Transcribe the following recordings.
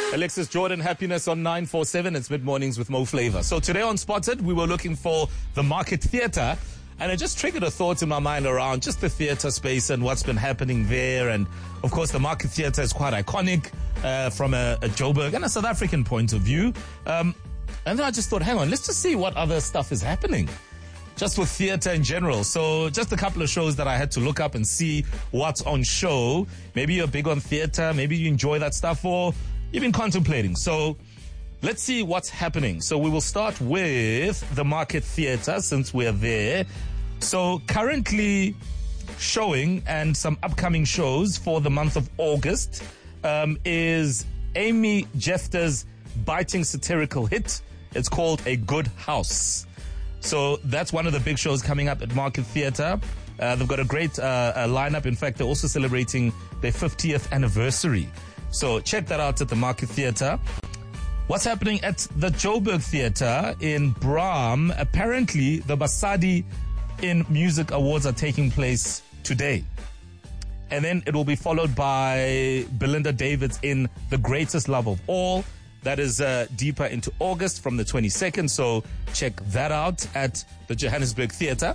Alexis Jordan, Happiness on 947. It's mid-mornings with Mo Flavor. So today on Spotted, we were looking for the Market Theatre, and it just triggered a thought in my mind around just the theatre space and what's been happening there. And of course, the Market Theatre is quite iconic from a Joburg and a South African point of view. And then I just thought, hang on, let's just see what other stuff is happening just with theatre in general. So just a couple of shows that I had to look up and see what's on show. Maybe you're big on theatre, maybe you enjoy that stuff, or you've been contemplating. So let's see what's happening. So we will start with the Market Theatre since we're there. So currently showing and some upcoming shows for the month of August is Amy Jefter's biting satirical hit. It's called A Good House. So that's one of the big shows coming up at Market Theatre. They've got a great lineup. In fact, they're also celebrating their 50th anniversary. So check that out at the Market Theatre. What's happening at the Joburg Theatre in Braam? Apparently, the Basadi in Music Awards are taking place today. And then it will be followed by Belinda Davids in The Greatest Love of All. That is deeper into August from the 22nd. So check that out at the Johannesburg Theatre.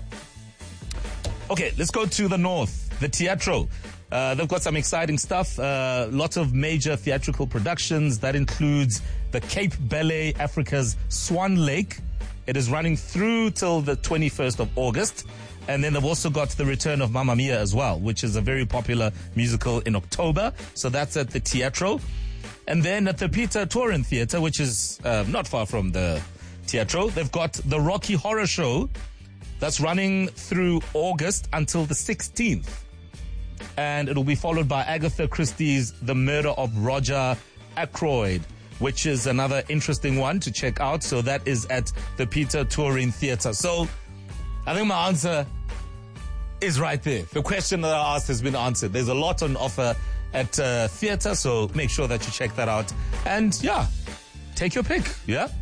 Okay, let's go to the north, the Teatro. They've got some exciting stuff, lots of major theatrical productions. That includes the Cape Ballet Africa's Swan Lake. It is running through till the 21st of August. And then they've also got the return of Mamma Mia as well, which is a very popular musical in October. So that's at the Teatro. And then at the Peter Torin Theatre, which is not far from the Teatro, they've got the Rocky Horror Show that's running through August until the 16th. And it'll be followed by Agatha Christie's The Murder of Roger Ackroyd, which is another interesting one to check out. So that is at the Peter Torin Theatre. So I think my answer is right there. The question that I asked has been answered. There's a lot on offer at theatre, so make sure that you check that out. And yeah, take your pick, yeah?